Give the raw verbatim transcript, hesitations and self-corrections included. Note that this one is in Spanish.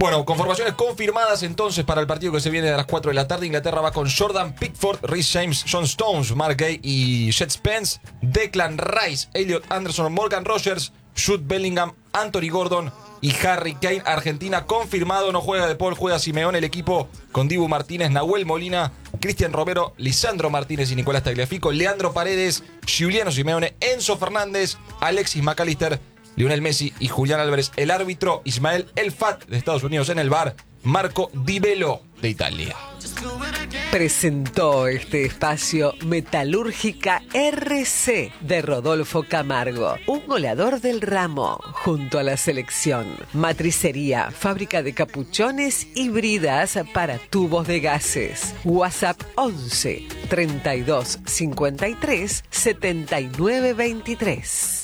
Bueno, con formaciones confirmadas entonces para el partido que se viene a las cuatro de la tarde. Inglaterra va con Jordan Pickford, Reece James, John Stones, Mark Gay y Jet Spence, Declan Rice, Elliot Anderson, Morgan Rogers, Jude Bellingham, Anthony Gordon y Harry Kane. Argentina confirmado, no juega De Paul, juega Simeone. El equipo con Dibu Martínez, Nahuel Molina, Cristian Romero, Lisandro Martínez y Nicolás Tagliafico, Leandro Paredes, Giuliano Simeone, Enzo Fernández, Alexis McAllister, Lionel Messi y Julián Álvarez. El árbitro Ismael El Fat de Estados Unidos. En el V A R, Marco Di Velo de Italia. Presentó este espacio Metalúrgica R C de Rodolfo Camargo, un goleador del ramo, junto a la selección. Matricería, fábrica de capuchones y bridas para tubos de gases. WhatsApp once, treinta y dos, cincuenta y tres, setenta y nueve veintitrés.